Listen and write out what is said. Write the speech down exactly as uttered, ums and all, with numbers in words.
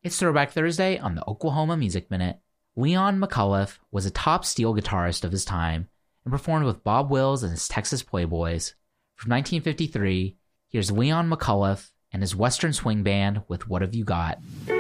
It's Throwback Thursday on the Oklahoma Music Minute. Leon McAuliffe was a top steel guitarist of his time and performed with Bob Wills and his Texas Playboys. From nineteen fifty-three, here's Leon McAuliffe and his Western Swing Band with What Have You Got?